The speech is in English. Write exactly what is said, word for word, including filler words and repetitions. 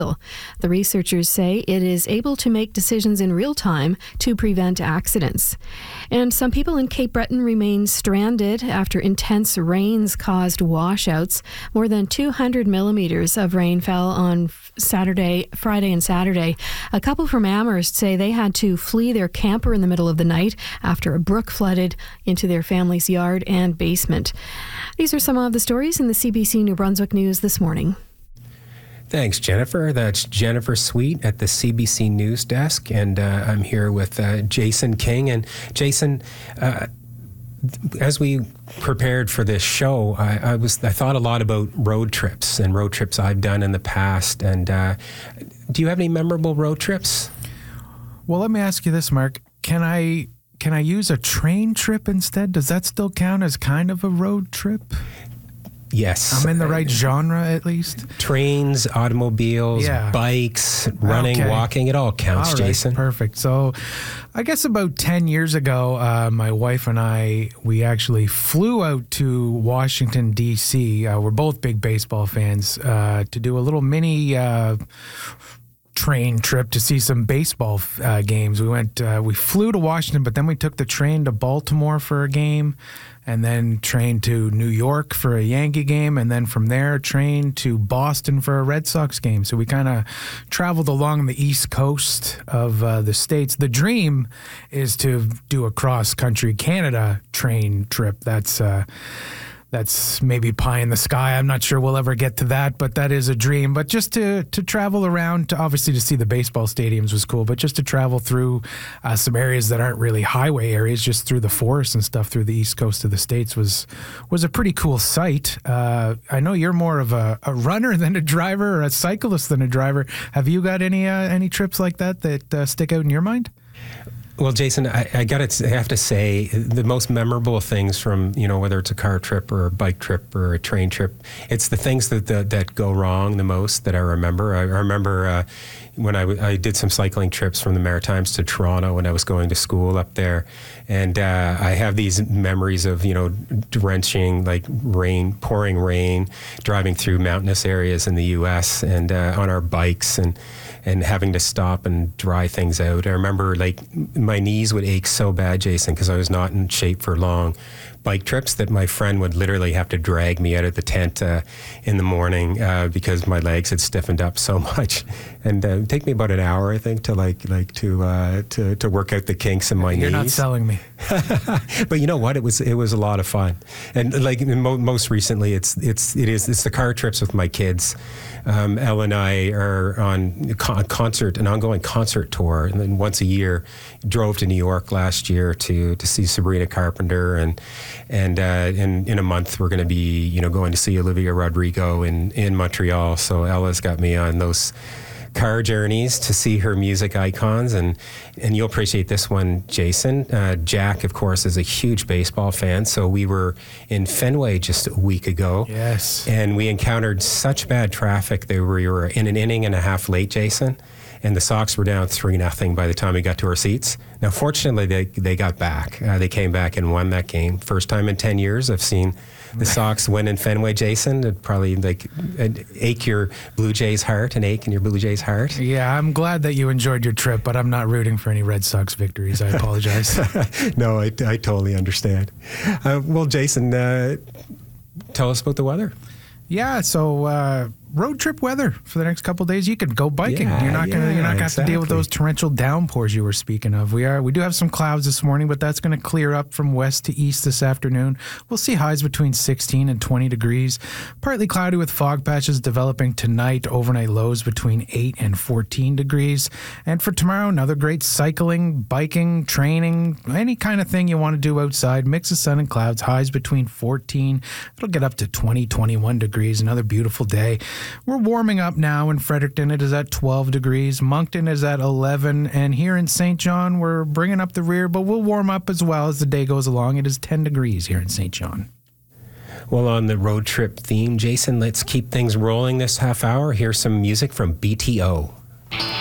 The researchers say it is able to make decisions in real time to prevent accidents. And some people in Cape Breton remain stranded after intense rains caused washouts. More than two hundred millimeters of rain fell on Saturday, Friday and Saturday. A couple from Amherst say they had to flee their camper in the middle of the night after a brook flooded into their family's yard and basement. These are some of the stories in the C B C New Brunswick News this morning. Thanks, Jennifer. That's Jennifer Sweet at the C B C News Desk, and uh, I'm here with uh, Jason King. And Jason, uh, as we prepared for this show, I, I was I thought a lot about road trips and road trips I've done in the past. And uh, do you have any memorable road trips? Well, let me ask you this, Mark. Can I can I use a train trip instead? Does that still count as kind of a road trip? Yes. I'm in the right genre, at least. Trains, automobiles, yeah. bikes, running, okay. walking, it all counts, all right, Jason. Perfect. So I guess about ten years ago, uh, my wife and I, we actually flew out to Washington, D C Uh, we're both big baseball fans, uh, to do a little mini uh, train trip to see some baseball uh, games. We went, uh, we flew to Washington, but then we took the train to Baltimore for a game, and then train to New York for a Yankee game, and then from there train to Boston for a Red Sox game. So we kind of traveled along the East Coast of uh, the States. The dream is to do a cross-country Canada train trip. That's uh, that's maybe pie in the sky. I'm not sure we'll ever get to that, but that is a dream. But just to, to travel around, to obviously to see the baseball stadiums was cool, but just to travel through uh, some areas that aren't really highway areas, just through the forest and stuff through the East Coast of the States was was a pretty cool sight. Uh, I know you're more of a, a runner than a driver, or a cyclist than a driver. Have you got any uh, any trips like that that uh, stick out in your mind? Well, Jason, I, I got to have to say the most memorable things from, you know, whether it's a car trip or a bike trip or a train trip, it's the things that that, that go wrong the most that I remember. I, I remember uh, when I, w- I did some cycling trips from the Maritimes to Toronto when I was going to school up there. And uh, I have these memories of, you know, drenching, like rain, pouring rain, driving through mountainous areas in the U S and uh, on our bikes and and having to stop and dry things out. I remember, like, my knees would ache so bad, Jason, because I was not in shape for long bike trips, that my friend would literally have to drag me out of the tent uh, in the morning uh, because my legs had stiffened up so much. And uh, it would take me about an hour, I think, to like like to uh, to to work out the kinks in my You're knees. You're not selling me. But you know what? It was it was a lot of fun. And like mo- most recently, it's it's it is it's the car trips with my kids. Um, Elle and I are on a con- concert, an ongoing concert tour, and then once a year, drove to New York last year to to see Sabrina Carpenter, and and uh, in in a month we're going to be you know going to see Olivia Rodrigo in in Montreal. So Ella's got me on those car journeys to see her music icons, and and you'll appreciate this one, Jason. Uh, Jack, of course, is a huge baseball fan, so we were in Fenway just a week ago. Yes. And we encountered such bad traffic that we were in an inning and a half late, Jason, and the Sox were down three nothing by the time we got to our seats. Now, fortunately, they they got back. Uh, they came back and won that game. First time in ten years I've seen the Sox win in Fenway, Jason. It'd probably like it'd ache your Blue Jays heart and ache in your Blue Jays heart. Yeah, I'm glad that you enjoyed your trip, but I'm not rooting for any Red Sox victories. I apologize. No, I, I totally understand. Uh, well, Jason, uh, tell us about the weather. Yeah, so uh, road trip weather for the next couple of days. You could go biking. Yeah, you're not yeah, gonna you're not gonna exactly. have to deal with those torrential downpours you were speaking of. We are we do have some clouds this morning, but that's going to clear up from west to east this afternoon. We'll see highs between sixteen and twenty degrees. Partly cloudy with fog patches developing tonight. Overnight lows between eight and fourteen degrees. And for tomorrow, another great cycling, biking, training, any kind of thing you want to do outside. Mix of sun and clouds. Highs between fourteen. It'll get up to twenty, twenty-one degrees. Another beautiful day. We're warming up now in Fredericton. It is at twelve degrees. Moncton is at eleven. And here in Saint John, we're bringing up the rear, but we'll warm up as well as the day goes along. It is ten degrees here in Saint John. Well, on the road trip theme, Jason, let's keep things rolling this half hour. Here's some music from B T O.